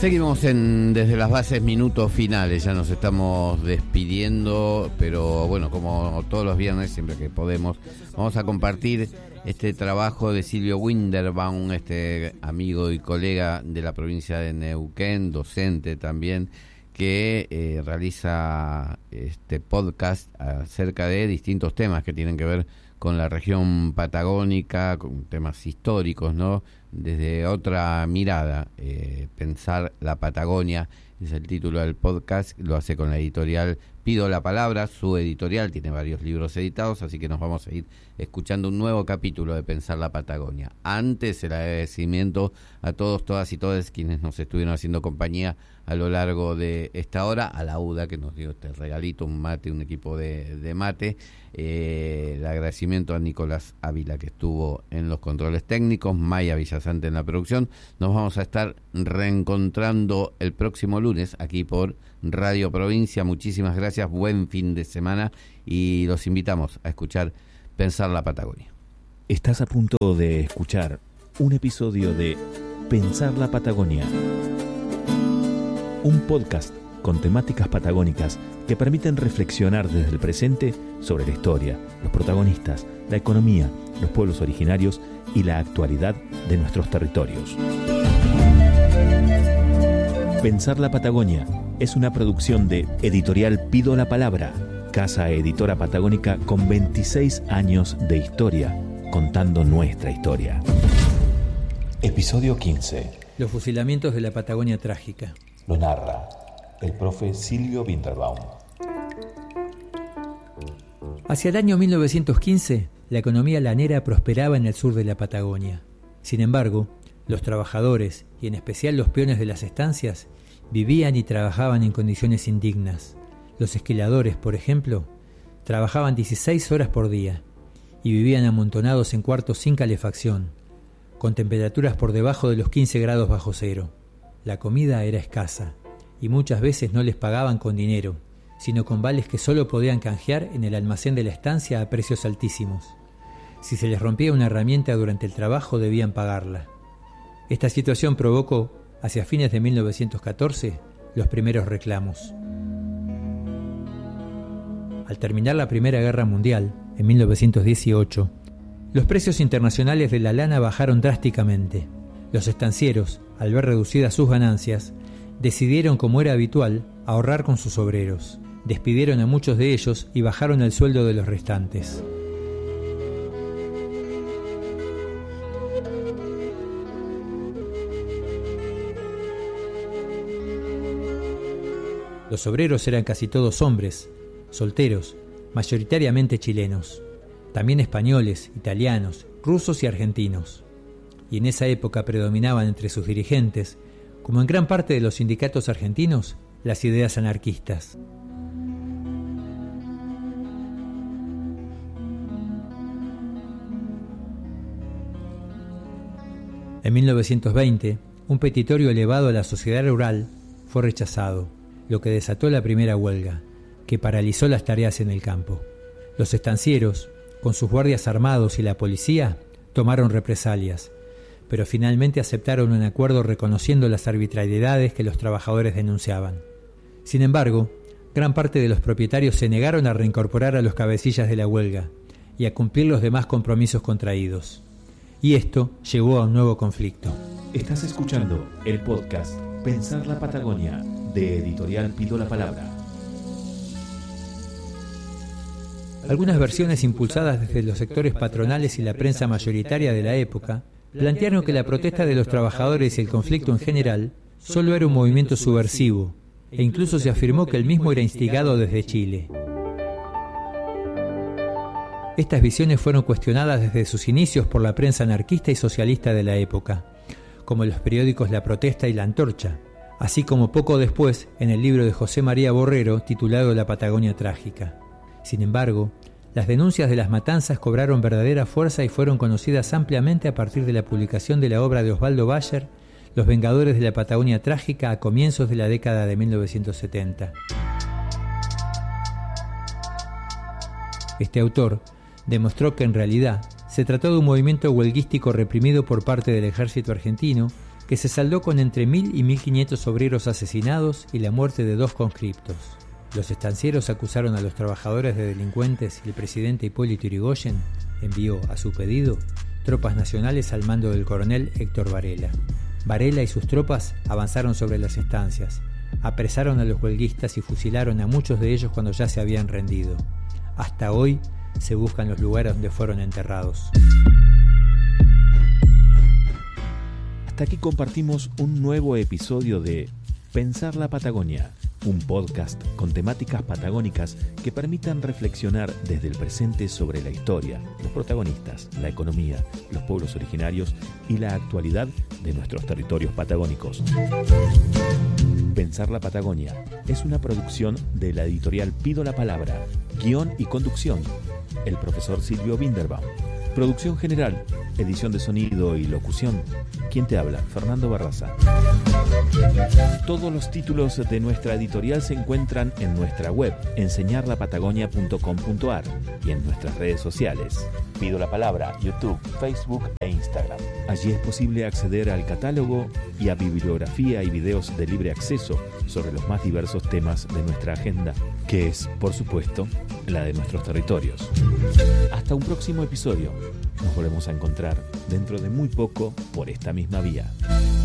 Seguimos desde las bases, minutos finales, ya nos estamos despidiendo, pero bueno, como todos los viernes, siempre que podemos, vamos a compartir este trabajo de Silvio Winterbaum, este amigo y colega de la provincia de Neuquén, docente también, que realiza este podcast acerca de distintos temas que tienen que ver con la región patagónica, con temas históricos, ¿no? Desde otra mirada, Pensar la Patagonia es el título del podcast, lo hace con la editorial Pido la Palabra, su editorial, tiene varios libros editados, así que nos vamos a ir escuchando un nuevo capítulo de Pensar la Patagonia. Antes, el agradecimiento a todos, todas y todos quienes nos estuvieron haciendo compañía a lo largo de esta hora, a la UDA que nos dio este regalito, un mate, un equipo de mate, el agradecimiento a Nicolás Ávila que estuvo en los controles técnicos, Maya Villasante en la producción. Nos vamos a estar reencontrando el próximo lunes aquí por Radio Provincia. Muchísimas gracias, buen fin de semana y los invitamos a escuchar Pensar la Patagonia. Estás a punto de escuchar un episodio de Pensar la Patagonia, un podcast con temáticas patagónicas que permiten reflexionar desde el presente sobre la historia, los protagonistas, la economía, los pueblos originarios y la actualidad de nuestros territorios. Pensar la Patagonia es una producción de Editorial Pido la Palabra, casa editora patagónica con 26 años de historia, contando nuestra historia. Episodio 15. Los fusilamientos de la Patagonia trágica. Lo narra el profe Silvio Winterbaum. Hacia el año 1915, la economía lanera prosperaba en el sur de la Patagonia. Sin embargo, los trabajadores, y en especial los peones de las estancias, vivían y trabajaban en condiciones indignas. Los esquiladores, por ejemplo, trabajaban 16 horas por día y vivían amontonados en cuartos sin calefacción, con temperaturas por debajo de los 15 grados bajo cero. La comida era escasa y muchas veces no les pagaban con dinero, sino con vales que solo podían canjear en el almacén de la estancia a precios altísimos. Si se les rompía una herramienta durante el trabajo, debían pagarla. Esta situación provocó, hacia fines de 1914, los primeros reclamos. Al terminar la Primera Guerra Mundial, en 1918, los precios internacionales de la lana bajaron drásticamente. Los estancieros, al ver reducidas sus ganancias, decidieron, como era habitual, ahorrar con sus obreros. Despidieron a muchos de ellos y bajaron el sueldo de los restantes. Los obreros eran casi todos hombres, solteros, mayoritariamente chilenos, también españoles, italianos, rusos y argentinos. Y en esa época predominaban entre sus dirigentes, como en gran parte de los sindicatos argentinos, las ideas anarquistas. En 1920, un petitorio elevado a la sociedad rural fue rechazado, lo que desató la primera huelga, que paralizó las tareas en el campo. Los estancieros, con sus guardias armados y la policía, tomaron represalias, pero finalmente aceptaron un acuerdo reconociendo las arbitrariedades que los trabajadores denunciaban. Sin embargo, gran parte de los propietarios se negaron a reincorporar a los cabecillas de la huelga y a cumplir los demás compromisos contraídos. Y esto llevó a un nuevo conflicto. Estás escuchando el podcast Pensar la Patagonia, de Editorial Pido la Palabra. Algunas versiones impulsadas desde los sectores patronales y la prensa mayoritaria de la época plantearon que la protesta de los trabajadores y el conflicto en general solo era un movimiento subversivo, e incluso se afirmó que el mismo era instigado desde Chile. Estas visiones fueron cuestionadas desde sus inicios por la prensa anarquista y socialista de la época, como los periódicos La Protesta y La Antorcha, así como poco después en el libro de José María Borrero titulado La Patagonia Trágica. Sin embargo, las denuncias de las matanzas cobraron verdadera fuerza y fueron conocidas ampliamente a partir de la publicación de la obra de Osvaldo Bayer, Los Vengadores de la Patagonia Trágica, a comienzos de la década de 1970. Este autor demostró que en realidad se trató de un movimiento huelguístico reprimido por parte del ejército argentino que se saldó con entre 1.000 y 1.500 obreros asesinados y la muerte de 2 conscriptos. Los estancieros acusaron a los trabajadores de delincuentes y el presidente Hipólito Yrigoyen envió, a su pedido, tropas nacionales al mando del coronel Héctor Varela. Varela y sus tropas avanzaron sobre las estancias, apresaron a los huelguistas y fusilaron a muchos de ellos cuando ya se habían rendido. Hasta hoy se buscan los lugares donde fueron enterrados. Hasta aquí compartimos un nuevo episodio de Pensar la Patagonia, un podcast con temáticas patagónicas que permitan reflexionar desde el presente sobre la historia, los protagonistas, la economía, los pueblos originarios y la actualidad de nuestros territorios patagónicos. Pensar la Patagonia es una producción de la editorial Pido la Palabra, guión y conducción, el profesor Silvio Binderbaum. Producción general, edición de sonido y locución. ¿Quién te habla? Fernando Barraza. Todos los títulos de nuestra editorial se encuentran en nuestra web, enseñarlapatagonia.com.ar, y en nuestras redes sociales. Pido la Palabra, YouTube, Facebook e Instagram. Allí es posible acceder al catálogo y a bibliografía y videos de libre acceso sobre los más diversos temas de nuestra agenda, que es, por supuesto, la de nuestros territorios. Hasta un próximo episodio. Nos volvemos a encontrar dentro de muy poco por esta misma vía.